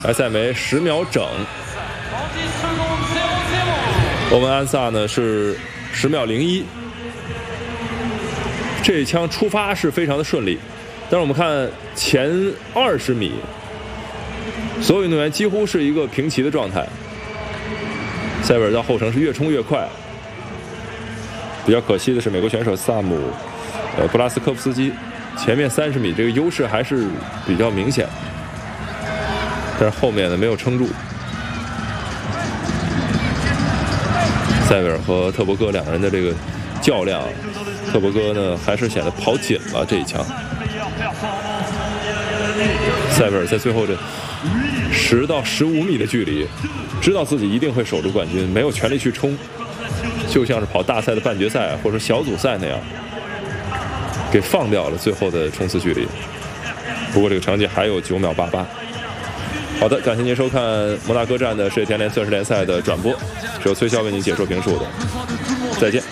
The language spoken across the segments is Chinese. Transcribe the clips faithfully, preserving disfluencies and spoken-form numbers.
白赛梅十秒整，欧文安萨呢是十秒零一。这一枪出发是非常的顺利，但是我们看前二十米，所有运动员几乎是一个平齐的状态。塞维尔到后程是越冲越快。比较可惜的是，美国选手萨姆呃布拉斯科夫斯基前面三十米这个优势还是比较明显。 但是后面呢没有撑住，塞维尔和特伯戈两个人的这个较量，特伯戈呢还是显得跑紧了这一枪。塞维尔在最后这十到十五米的距离，知道自己一定会守住冠军，没有全力去冲，就像是跑大赛的半决赛或者小组赛那样，给放掉了最后的冲刺距离。不过这个成绩还有九秒八八。 好的，感谢您收看摩纳哥站的世界田联钻石联赛的转播，是由崔骁为您解说评述的。再见。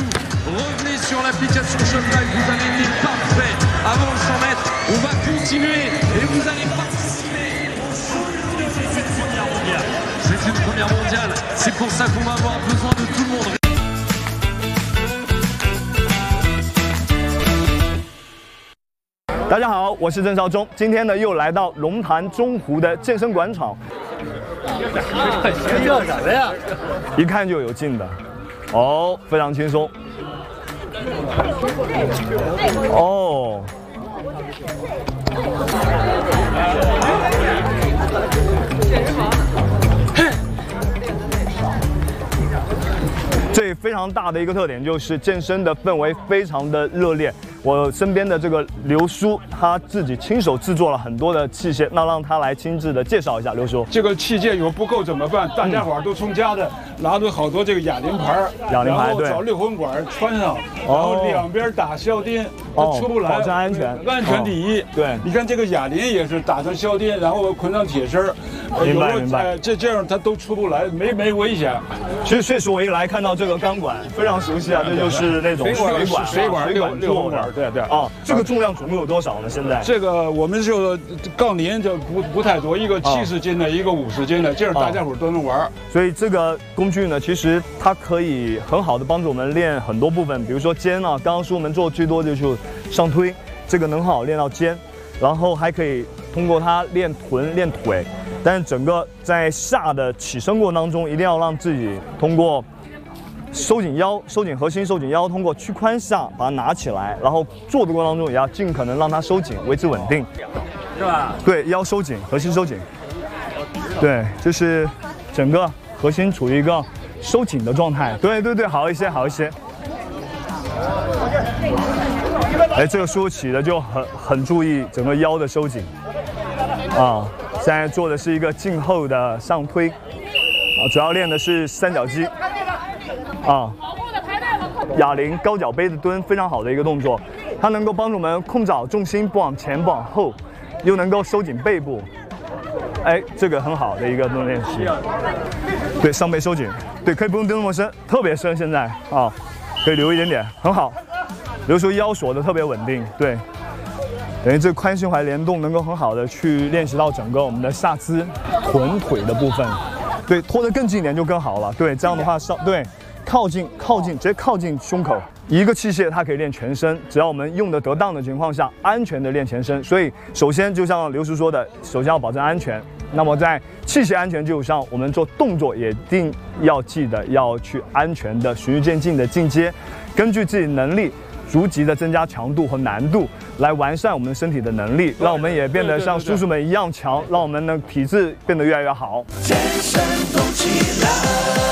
大家好，我是郑少忠。今天呢，又来到龙潭中湖的健身广场。 要什么呀？ 一看就有劲的。哦，非常轻松。哦。这非常大的一个特点就是健身的氛围非常的热烈。 我身边的这个刘叔，他自己亲手制作了很多的器械，那让他来亲自的介绍一下。刘叔， 这个器械有不够怎么办？大家伙儿都从家的拿着好多这个哑铃牌， 哑铃牌对， 然后找六魂管穿上，然后两边打销钉，它出不来， 保证安全， 安全第一。 对， 你看这个哑铃也是打成销钉，然后捆上铁丝， 明白明白， 这这样它都出不来，没没危险。 其实确实我一来看到这个钢管非常熟悉啊，这就是那种水管水管水管六魂管，对对啊。 这个重量总共有多少呢？现在这个我们就杠铃就不不太多，一个七十斤的，一个五十斤的，这样大家伙都能玩。 所以这个工具呢，其实它可以很好的帮助我们练很多部分，比如说肩啊，刚刚说我们做最多的就是上推，这个能很好练到肩，然后还可以通过它练臀、练腿。但是整个在下的起身过程当中，一定要让自己通过。 收紧腰，收紧核心，收紧腰，通过屈髋下把它拿起来，然后做的过程当中也要尽可能让它收紧，维持稳定， 是吧？ 对，腰收紧，核心收紧，对，就是整个核心处于一个收紧的状态。对对对，好一些，好一些。哎，这个梳起的就很很注意整个腰的收紧啊。现在做的是一个颈后的上推，啊，主要练的是三角肌。 啊，哑铃高脚杯的蹲非常好的一个动作，它能够帮助我们控制好重心，不往前不往后，又能够收紧背部。哎，这个很好的一个动作练习。对，上背收紧，对，可以不用蹲那么深，特别深现在啊，可以留一点点，很好。留出腰锁的特别稳定，对，等于这髋胸踝联动能够很好的去练习到整个我们的下肢、臀腿的部分。对，拖得更近一点就更好了。对，这样的话上对。 靠近，靠近，直接靠近胸口。一个器械它可以练全身，只要我们用的得当的情况下，安全的练全身。所以，首先就像刘叔说的，首先要保证安全。那么在器械安全基础上，我们做动作也一定要记得要去安全的循序渐进的进阶，根据自己能力。 逐级的增加强度和难度，来完善我们身体的能力，让我们也变得像叔叔们一样强，让我们的体质变得越来越好。健身动起来。